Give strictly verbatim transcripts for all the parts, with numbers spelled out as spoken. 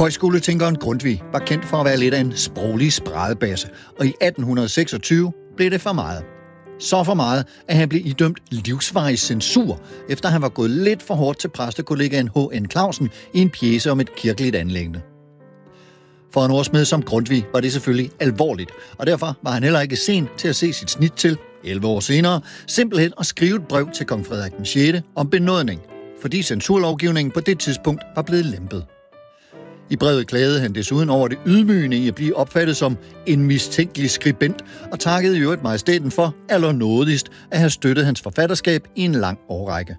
Højskoletænkeren Grundtvig var kendt for at være lidt af en sproglig spradebasse, og i atten seksogtyve blev det for meget. Så for meget, at han blev idømt livsvarig censur, efter han var gået lidt for hårdt til præstekollegaen H N Clausen i en pjece om et kirkeligt anliggende. For en ordsmed som Grundtvig var det selvfølgelig alvorligt, og derfor var han heller ikke sen til at se sit snit til, elleve år senere, simpelthen at skrive et brev til kong Frederik den sjette om benådning, fordi censurlovgivningen på det tidspunkt var blevet lempet. I brevet klagede han desuden over det ydmygende i at blive opfattet som en mistænkelig skribent, og takkede i øvrigt majestæten for allernådigst at have støttet hans forfatterskab i en lang årrække.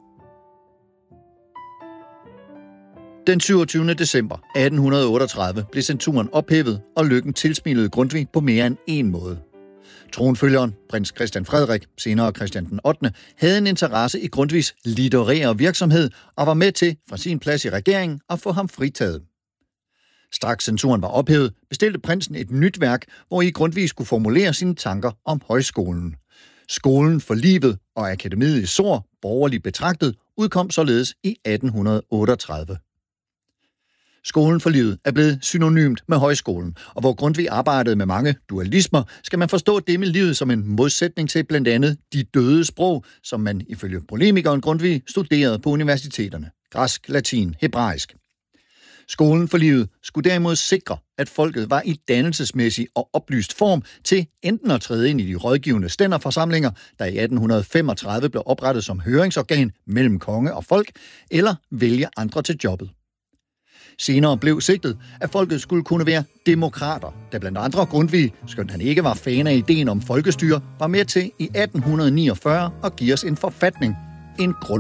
Den syvogtyvende december atten otteogtredive blev censuren ophævet, og lykken tilsmilede Grundtvig på mere end en måde. Tronfølgeren, prins Christian Frederik, senere Christian den ottende, havde en interesse i Grundtvigs litterære virksomhed og var med til, fra sin plads i regeringen, at få ham fritaget. Straks censuren var ophævet, bestilte prinsen et nyt værk, hvor i Grundtvig skulle formulere sine tanker om højskolen. Skolen for livet og akademiet i Sor, borgerligt betragtet, udkom således i atten otteogtredive. Skolen for livet er blevet synonymt med højskolen, og hvor Grundtvig arbejdede med mange dualismer, skal man forstå det med livet som en modsætning til blandt andet de døde sprog, som man ifølge polemikeren Grundtvig studerede på universiteterne. Græsk, latin, hebraisk. Skolen for livet skulle derimod sikre, at folket var i dannelsesmæssig og oplyst form til enten at træde ind i de rådgivende stænderforsamlinger, der i atten femogtredive blev oprettet som høringsorgan mellem konge og folk, eller vælge andre til jobbet. Senere blev sigtet, at folket skulle kunne være demokrater, da blandt andre Grundtvig, skønt han ikke var fan af ideen om folkestyre, var med til i atten niogfyrre at give os en forfatning, en grund